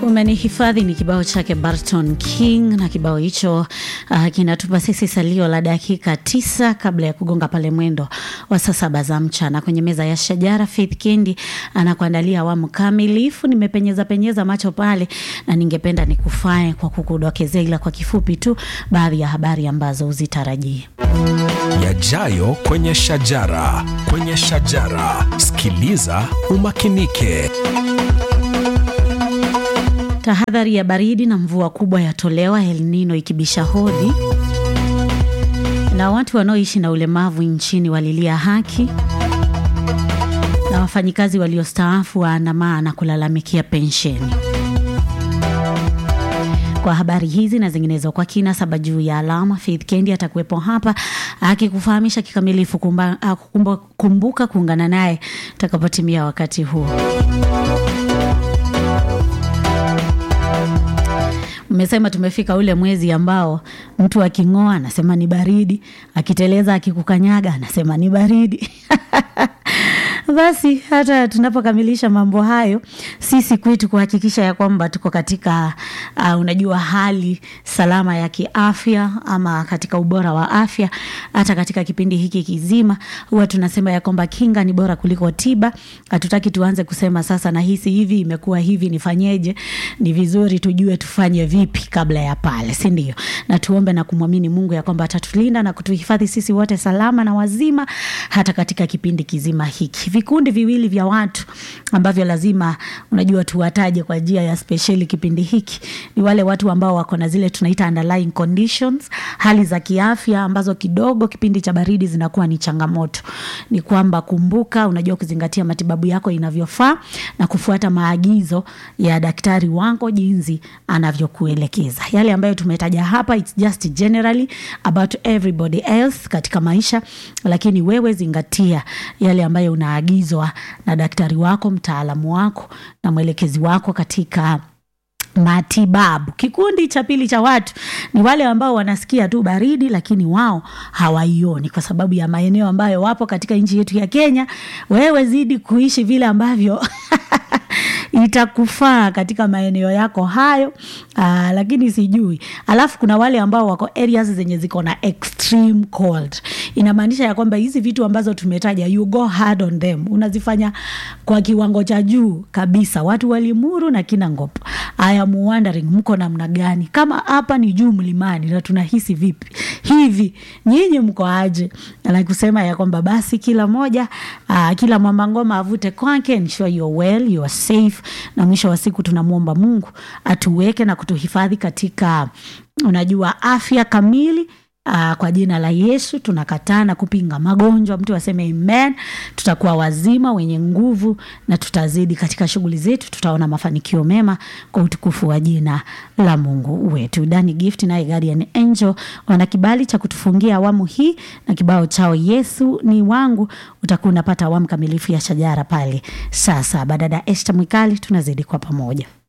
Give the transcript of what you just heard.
Umenihifadhi ni kibao chake Barton King, na kibao hicho kinatupa sisi salio la dakika 9 kabla ya kugonga pale mwendo wa saa 7 za mchana. Kwenye meza ya Shajara, Faith Kendi anakuandalia awamu kamilifu. Nimepenyeza macho pale na ningependa nikufae kwa kukudokezea, ila kwa kifupi tu baadhi ya habari ambazo uzitarajie. Yajayo kwenye Shajara. Kwenye Shajara, sikiliza umakinike. Tahadhari ya baridi na mvua kubwa yatolewa, El Nino ikibisha hodi. Na watu wanaoishi na ulemavu nchini walilia haki. Na wafanyikazi waliostaafu waandamana kulalamikia pensheni. Kwa habari hizi na zinginezo kwa kina 7 juu ya alama, Faith Kendi atakuwepo hapa akikufahamisha kikamilifu. Kumbuka kuungana naye takapotimia wakati huo. Umesema tumefika ule mwezi ambao mtu akingoa anasema ni baridi, akiteleza akikukanyaga anasema ni baridi. Basi hata tunapokamilisha mambo hayo, sisi kwetu kuhakikisha ya kwamba tuko katika unajua hali salama ya kiafya ama katika ubora wa afya, hata katika kipindi hiki kizima huwa tunasema ya kwamba kinga ni bora kuliko tiba. Hatutaki tuanze kusema sasa na hisi hivi, imekuwa hivi, nifanyeje. Ni vizuri tujue tufanye vipi kabla ya pale, si ndio? Na tuombe na kumwamini Mungu ya kwamba atatulinda na kutuhifadhi sisi wote salama na wazima hata katika kipindi kizima hiki. Vikundi viwili vya watu ambavyo lazima unajua tuwataje kwa njia ya speciali kipindi hiki ni wale watu ambao wako na zile tunaita underlying conditions, hali za kiafya ambazo kidogo kipindi cha baridi zinakuwa ni changamoto. Ni kwamba kumbuka, unajua kuzingatia matibabu yako inavyofaa na kufuata maagizo ya daktari wako jinsi anavyokuelekeza. Yale ambayo tumetaja hapa, it's just generally about everybody else katika maisha, lakini wewe zingatia yale ambayo unaagizwa na daktari wako, mtaalamu wako na mwelekezi wako katika matibabu. Kikundi cha pili cha watu ni wale ambao wanasikia tu baridi lakini wao hawaioni kwa sababu ya maeneo ambayo wapo katika nchi yetu ya Kenya. Wewe zidi kuishi vile ambavyo itakufaa katika maeneo yako hayo, lakini sijui. Alafu kuna wale ambao wako areas zenye ziko na extreme cold. Inamaanisha ya kwamba hizi vitu ambazo tumetaja, you go hard on them, unazifanya kwa kiwango cha juu kabisa. Watu walimuru na Kinangop, I am wondering mko namna gani? Kama hapa ni juu mlimani na tunahisi vipi hivi, nyinyi mko aje? Na kusema ya kwamba basi kila moja kila mama ngoma avute kwake, ensure you're well, you're safe. Na mwisho wa siku tunamuomba Mungu atuweke na kutuhifadhi katika unajua afya kamili. Kwa jina la Yesu tunakataa na kupinga magonjwa. Mtu aseme amen. Tutakuwa wazima wenye nguvu na tutazidi katika shughuli zetu, tutaona mafanikio mema kwa utukufu wa jina la Mungu wetu. Dani Gift na Guardian Angel wana kibali cha kutufungia awamu hii na kibao chao Yesu ni wangu. Utakuwa unapata awamu kamilifu ya Shajara pale sasa. Badada Esther Mwikali tunazidi kwa pamoja.